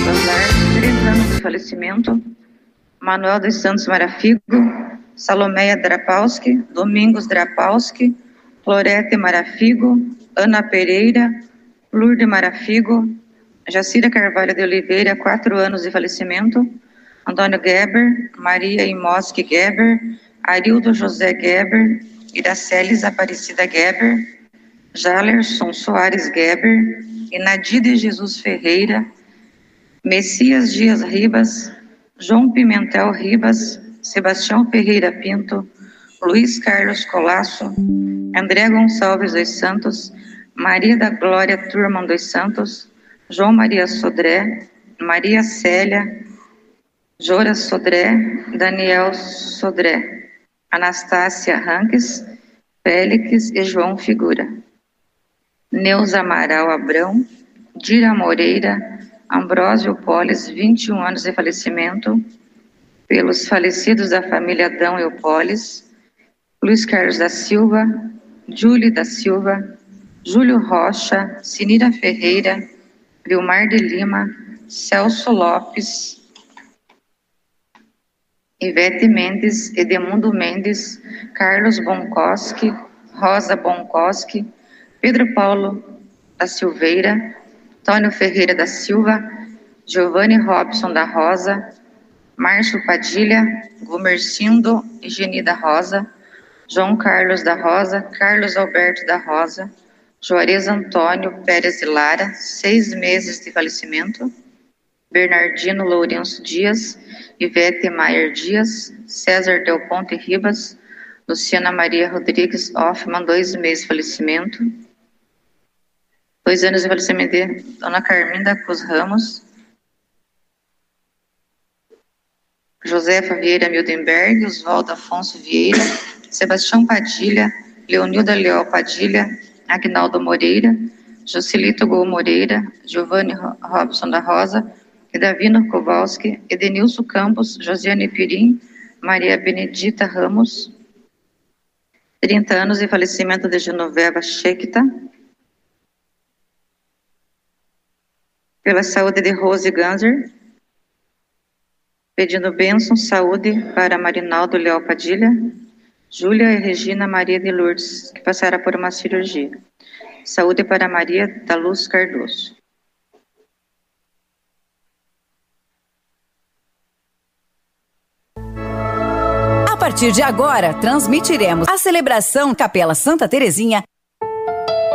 Salazar, 3 anos de falecimento. Manuel dos Santos Marafigo, Salomeia Drapalski, Domingos Drapalski, Florete Marafigo, Ana Pereira, Lourdes Marafigo, Jacira Carvalho de Oliveira, 4 anos de falecimento. Antônio Geber, Maria Imoski Geber, Arildo José Geber, Iraceles Aparecida Geber, Jalerson Soares Geber, Inadide Jesus Ferreira, Messias Dias Ribas, João Pimentel Ribas, Sebastião Ferreira Pinto, Luiz Carlos Colasso, André Gonçalves dos Santos, Maria da Glória Turman dos Santos, João Maria Sodré, Maria Célia, Jora Sodré, Daniel Sodré, Anastácia Ranques, Félix e João Figura. Neuza Amaral Abrão, Dira Moreira, Ambrósio Polis, 21 anos de falecimento, pelos falecidos da família Adão Eupolis, Luiz Carlos da Silva, Júlio da Silva, Júlio Rocha, Sinira Ferreira, Vilmar de Lima, Celso Lopes, Ivete Mendes, Edemundo Mendes, Carlos Boncoski, Rosa Boncoski, Pedro Paulo da Silveira, Antônio Ferreira da Silva, Giovanni Robson da Rosa, Márcio Padilha, Gumercindo e Geni da Rosa, João Carlos da Rosa, Carlos Alberto da Rosa, Juarez Antônio Pérez de Lara, 6 meses de falecimento, Bernardino Lourenço Dias, Ivete Maier Dias, César Del Ponte Ribas, Luciana Maria Rodrigues Hoffmann, 2 meses de falecimento, 2 anos de falecimento de Dona Carminda Cruz Ramos, Josefa Vieira Mildenberg, Oswaldo Afonso Vieira, Sebastião Padilha, Leonilda Leal Padilha, Agnaldo Moreira, Jocelito Gol Moreira, Giovanni Robson da Rosa, Davino Kowalski, Edenilson Campos, Josiane Pirim, Maria Benedita Ramos, 30 anos de falecimento de Genoveva Shekhta, pela saúde de Rose Ganser, pedindo bênção, saúde para Marinaldo Leal Padilha, Júlia e Regina Maria de Lourdes, que passaram por uma cirurgia. Saúde para Maria da Luz Cardoso. A partir de agora, transmitiremos a celebração Capela Santa Terezinha